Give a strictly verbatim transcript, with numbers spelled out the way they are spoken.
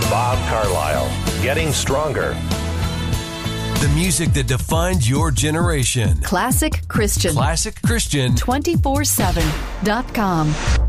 Bob Carlisle, Getting Stronger. The music that defined your generation. Classic Christian. Classic Christian. two four seven dot com.